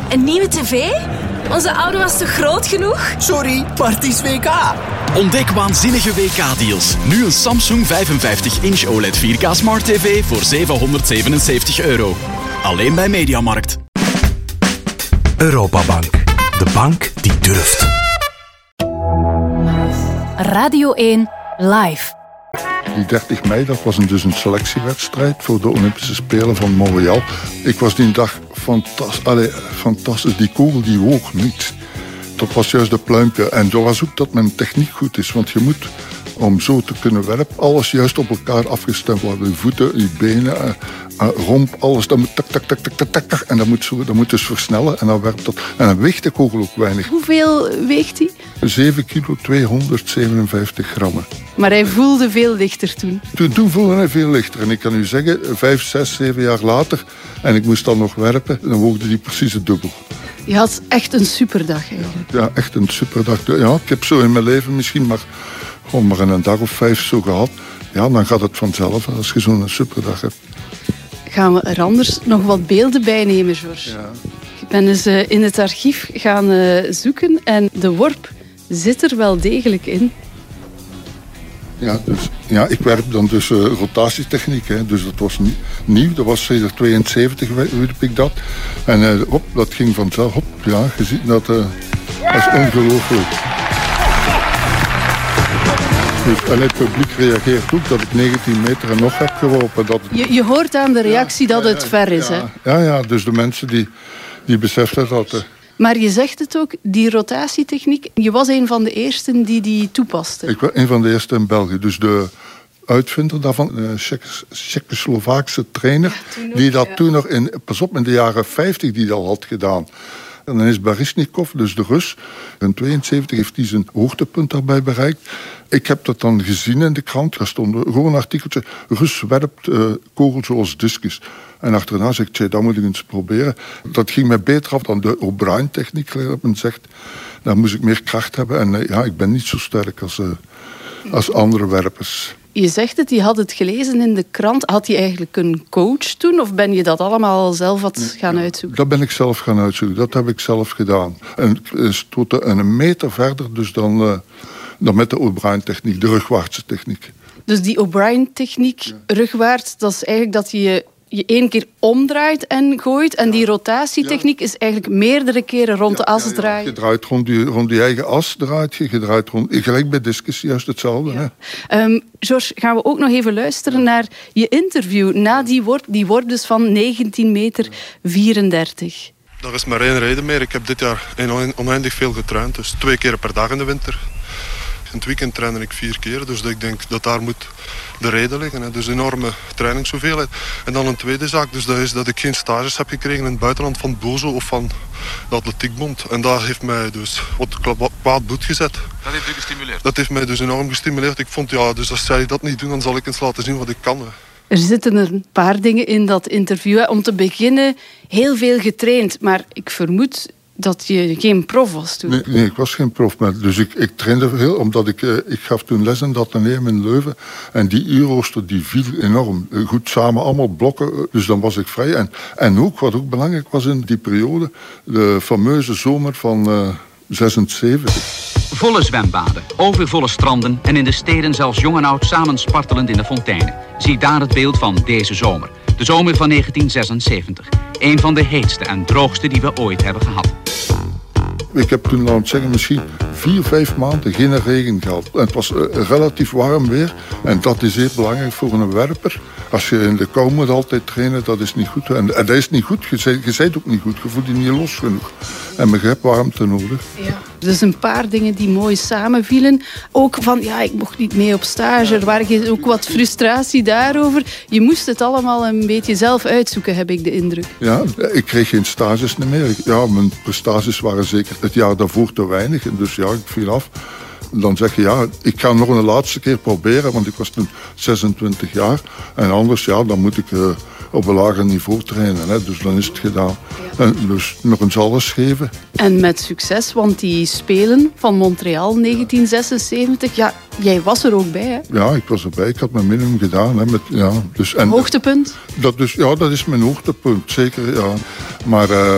Een nieuwe tv? Onze oude was te groot genoeg? Sorry, Parties WK. Ontdek waanzinnige WK-deals. Nu een Samsung 55-inch OLED 4K Smart TV voor €777. Alleen bij Mediamarkt. Europabank. De bank die durft. Radio 1 Live. Die 30 mei, dat was dus een selectiewedstrijd voor de Olympische Spelen van Montreal. Ik was die dag fantastisch. Die kogel die woog niet. Dat was juist de pluimpje. En dat was ook dat mijn techniek goed is. Want je moet, om zo te kunnen werpen, alles juist op elkaar afgestemd worden. Je voeten, je benen, romp, alles. Dat moet tak, tak, tak, tak, tak, tak, tak. En dat moet dus versnellen. En dan werpt dat. En dan weegt de kogel ook weinig. Hoeveel weegt hij? 7 kilo, 257 grammen. Maar hij voelde veel lichter toen. Toen voelde hij veel lichter. En ik kan u zeggen, 5, 6, 7 jaar later, en ik moest dan nog werpen, dan woogde die precies het dubbel. Je had echt een superdag eigenlijk. Ja, echt een superdag. Ja, ik heb zo in mijn leven misschien maar een dag of 5 zo gehad. Ja, dan gaat het vanzelf als je zo'n superdag hebt. Gaan we er anders nog wat beelden bij nemen, George? Ja. Ik ben eens in het archief gaan zoeken en de worp zit er wel degelijk in. Ja, ik werp dan dus rotatietechniek. Hè. Dus dat was nieuw. Dat was sinds 72 weet ik dat. En dat ging vanzelf. Ja, je ziet dat. Dat is ongelooflijk. Dus, en het publiek reageert ook dat ik 19 meter en nog heb geworpen. Dat Je hoort aan de reactie dat het ver is, hè? Ja, dus de mensen die beseffen dat. Maar je zegt het ook, die rotatietechniek. Je was een van de eersten die toepaste. Ik was een van de eerste in België. Dus de uitvinder daarvan, een Tsjechoslovaakse trainer, die dat toen nog in de jaren 50 die dat had gedaan. En dan is Baryshnikov, dus de Rus, in 72 heeft hij zijn hoogtepunt daarbij bereikt. Ik heb dat dan gezien in de krant. Daar stond gewoon een artikeltje. Rus werpt kogel zoals discus. En achterna zeg ik, dat moet ik eens proberen. Dat ging mij beter af dan de O'Brien-techniek, dat men zegt. Daar moest ik meer kracht hebben. En ik ben niet zo sterk als andere werpers. Je zegt het, je had het gelezen in de krant. Had je eigenlijk een coach toen? Of ben je dat allemaal zelf gaan uitzoeken? Dat ben ik zelf gaan uitzoeken. Dat heb ik zelf gedaan. En stoten een meter verder dus dan met de O'Brien-techniek, de rugwaartse techniek. Dus die O'Brien-techniek, rugwaarts, dat is eigenlijk dat je 1 keer omdraait en gooit. En die rotatietechniek is eigenlijk meerdere keren rond de as draaien. Je draait rond die eigen as, je draait rond. Gelijk bij discus, juist hetzelfde. Ja. Hè? George, gaan we ook nog even luisteren naar je interview na die worp dus van 19,34 meter. Er is maar 1 reden meer. Ik heb dit jaar oneindig veel getraind. Dus 2 keer per dag in de winter. In het weekend train ik 4 keer. Dus ik denk dat daar moet de reden liggen. Hè. Dus enorme trainingshoeveelheid. En dan een tweede zaak. Dus dat is dat ik geen stages heb gekregen in het buitenland van Bozo of van de Atletiekbond. En dat heeft mij dus wat kwaad bloed gezet. Dat heeft u gestimuleerd? Dat heeft mij dus enorm gestimuleerd. Ik vond, dus als zij dat niet doen, dan zal ik eens laten zien wat ik kan. Hè. Er zitten een paar dingen in dat interview. Hè. Om te beginnen, heel veel getraind. Maar ik vermoed dat je geen prof was toen. Nee, ik was geen prof. Maar dus ik trainde veel, omdat ik gaf toen les in dat ateneum in Leuven. En die uurrooster die viel enorm. Goed samen, allemaal blokken. Dus dan was ik vrij. En ook, wat ook belangrijk was in die periode, de fameuze zomer van 76. Volle zwembaden, overvolle stranden en in de steden zelfs jong en oud samen spartelend in de fonteinen. Zie daar het beeld van deze zomer. De zomer van 1976. Een van de heetste en droogste die we ooit hebben gehad. Ik heb toen, laten we zeggen, misschien 4, 5 maanden geen regen gehad. En het was relatief warm weer. En dat is heel belangrijk voor een werper. Als je in de kou moet altijd trainen, dat is niet goed. En dat is niet goed. Je bent ook niet goed. Je voelt je niet los genoeg. En je hebt warmte nodig. Ja. Dus een paar dingen die mooi samenvielen. Ook van, ik mocht niet mee op stage. Er waren ook wat frustratie daarover. Je moest het allemaal een beetje zelf uitzoeken, heb ik de indruk. Ja, ik kreeg geen stages meer. Mijn prestaties waren zeker het jaar daarvoor te weinig. En dus ik viel af. Dan zeg je, ik ga nog een laatste keer proberen, want ik was toen 26 jaar. En anders, dan moet ik op een lager niveau trainen. Hè. Dus dan is het gedaan. Ja. En dus nog eens alles geven. En met succes, want die Spelen van Montreal 1976, jij was er ook bij, hè? Ja, ik was erbij. Ik had mijn minimum gedaan. Hè, hoogtepunt? Dat is mijn hoogtepunt, zeker. Ja. Maar